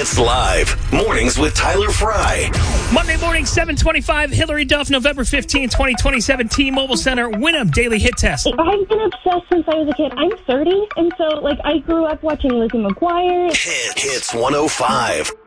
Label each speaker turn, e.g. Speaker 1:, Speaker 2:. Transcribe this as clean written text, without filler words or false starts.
Speaker 1: Hits Live. Mornings with Tyler Fry.
Speaker 2: Monday morning, 7:25. Hillary Duff, November 15, 2027. T-Mobile Center. Win'em Daily Hit Test.
Speaker 3: I've been obsessed since I was a kid. I'm 30, and so, I grew up watching Lizzie McGuire.
Speaker 1: Hits 105.